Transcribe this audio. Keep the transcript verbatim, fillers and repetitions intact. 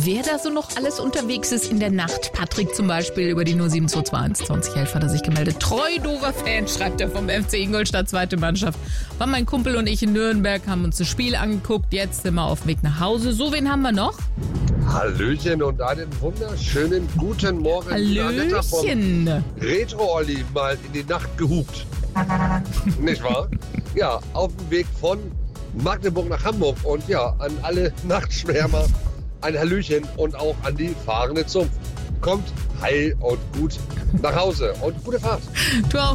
wer da so noch alles unterwegs ist in der Nacht. Patrick zum Beispiel über die null sieben zwei zwei eins zwanzig elf hat er sich gemeldet. Treu dover Fan, schreibt er vom F C Ingolstadt, zweite Mannschaft. War mein Kumpel und ich in Nürnberg, haben uns das Spiel angeguckt. Jetzt sind wir auf dem Weg nach Hause. So, wen haben wir noch? Hallöchen und einen wunderschönen guten Morgen. Hallöchen. Retro-Olli mal in die Nacht gehupt. Nicht wahr? Ja, auf dem Weg von Magdeburg nach Hamburg. Und ja, an alle Nachtschwärmer ein Hallöchen und auch an die fahrende Zunft. Kommt heil und gut nach Hause und gute Fahrt. Du auch.